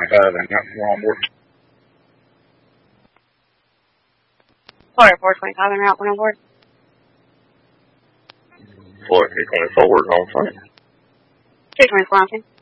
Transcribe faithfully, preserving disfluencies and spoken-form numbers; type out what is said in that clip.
twenty-five and out, we're on board. Florida four twenty-five and out, we're on board. Florida three twenty-four, we're on front. three twenty-four, on